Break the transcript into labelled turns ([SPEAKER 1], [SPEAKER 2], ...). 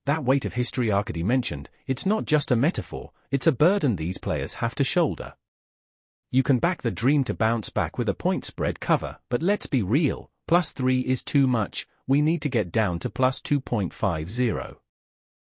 [SPEAKER 1] That weight of history Arkady mentioned, it's not just a metaphor, it's a burden these players have to shoulder. You can back the Dream to bounce back with a point spread cover, but let's be real, +3 is too much, we need to get down to +2.50.